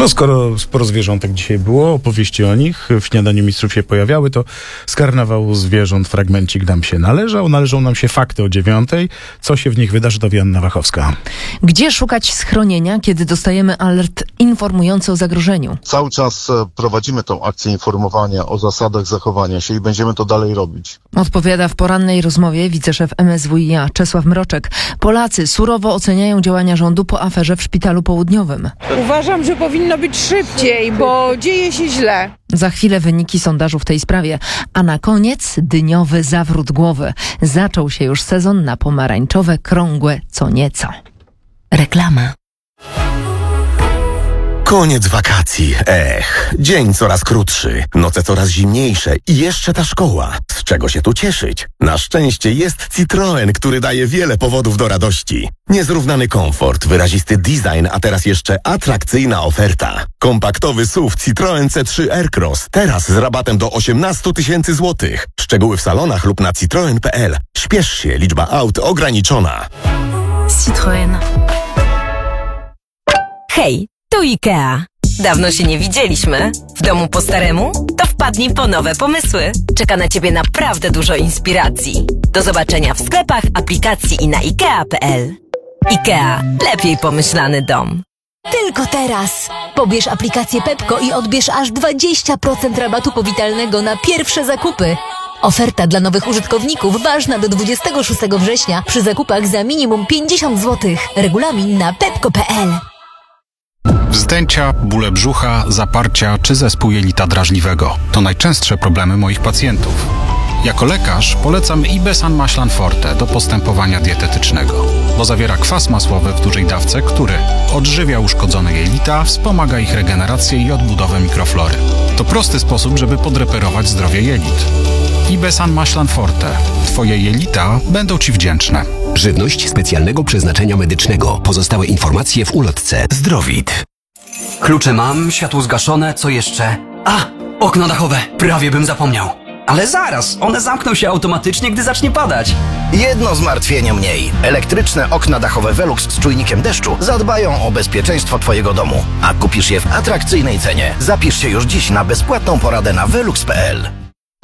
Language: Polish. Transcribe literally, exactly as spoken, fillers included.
No skoro sporo zwierzątek dzisiaj było, opowieści o nich w Śniadaniu Mistrzów się pojawiały, to z karnawału zwierząt fragmencik nam się należał. Należą nam się fakty o dziewiątej. Co się w nich wydarzy, to wie Anna Wachowska. Gdzie szukać schronienia, kiedy dostajemy alert informujący o zagrożeniu? Cały czas prowadzimy tą akcję informowania o zasadach zachowania się i będziemy to dalej robić. Odpowiada w porannej rozmowie wiceszef M S W i A Czesław Mroczek. Polacy surowo oceniają działania rządu po aferze w Szpitalu Południowym. Uważam, że powinno być szybciej, bo dzieje się źle. Za chwilę wyniki sondażu w tej sprawie. A na koniec dyniowy zawrót głowy. Zaczął się już sezon na pomarańczowe, krągłe co nieco. Reklama. Koniec wakacji. Ech, dzień coraz krótszy, noce coraz zimniejsze i jeszcze ta szkoła. Z czego się tu cieszyć? Na szczęście jest Citroen, który daje wiele powodów do radości. Niezrównany komfort, wyrazisty design, a teraz jeszcze atrakcyjna oferta. Kompaktowy S U V Citroen C trzy Aircross. Teraz z rabatem do osiemnaście tysięcy złotych. Szczegóły w salonach lub na citroen kropka p l. Śpiesz się, liczba aut ograniczona. Citroen. Hej, tu IKEA. Dawno się nie widzieliśmy. W domu po staremu? To wpadnij po nowe pomysły. Czeka na Ciebie naprawdę dużo inspiracji. Do zobaczenia w sklepach, aplikacji i na ikea kropka p l. IKEA. Lepiej pomyślany dom. Tylko teraz! Pobierz aplikację Pepko i odbierz aż dwadzieścia procent rabatu powitalnego na pierwsze zakupy. Oferta dla nowych użytkowników ważna do dwudziestego szóstego września przy zakupach za minimum pięćdziesiąt złotych. Regulamin na pepko kropka p l. Wzdęcia, bóle brzucha, zaparcia czy zespół jelita drażliwego to najczęstsze problemy moich pacjentów. Jako lekarz polecam Ibesan Maślan Forte do postępowania dietetycznego, bo zawiera kwas masłowy w dużej dawce, który odżywia uszkodzone jelita, wspomaga ich regenerację i odbudowę mikroflory. To prosty sposób, żeby podreperować zdrowie jelit. Ibesan Maślan Forte. Twoje jelita będą Ci wdzięczne. Żywność specjalnego przeznaczenia medycznego. Pozostałe informacje w ulotce. Zdrowit. Klucze mam, światło zgaszone, co jeszcze? A, okno dachowe, prawie bym zapomniał. Ale zaraz, one zamkną się automatycznie, gdy zacznie padać. Jedno zmartwienie mniej. Elektryczne okna dachowe Velux z czujnikiem deszczu zadbają o bezpieczeństwo Twojego domu. A kupisz je w atrakcyjnej cenie. Zapisz się już dziś na bezpłatną poradę na velux kropka p l.